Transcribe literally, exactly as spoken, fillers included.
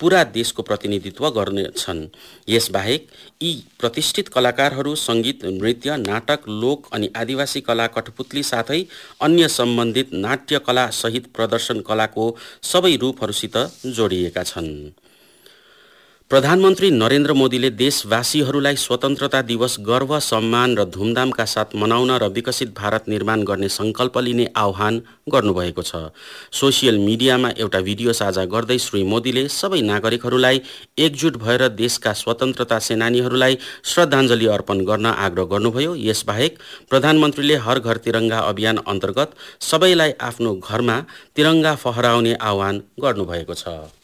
पूरा देशको प्रतिनिधित्व गर्नेछन्। यसबाहेक यी प्रतिष्ठित कलाकारहरू सङ्गीत, नृत्य, नाटक, लोक अनि आदिवासी कला, कठपुतली साथै अन्य सम्बन्धित नाट्य कला सहित प्रदर्शन कलाको सबै रूपहरूसित जोडिएका छन्। प्रधानमन्त्री नरेन्द्र मोदीले देशवासीहरूलाई स्वतन्त्रता दिवस गर्व, सम्मान र धुमधामका साथ मनाउन र विकसित भारत निर्माण गर्ने सङ्कल्प लिने आह्वान गर्नुभएको छ। सोसियल मिडियामा एउटा भिडियो साझा गर्दै श्री मोदीले सबै नागरिकहरूलाई एकजुट भएर देशका स्वतन्त्रता सेनानीहरूलाई श्रद्धाञ्जली अर्पण गर्न आग्रह गर्नुभयो। यसबाहेक प्रधानमन्त्रीले हर घर तिरङ्गा अभियान अन्तर्गत सबैलाई आफ्नो घरमा तिरङ्गा फहराउने आह्वान गर्नुभएको छ।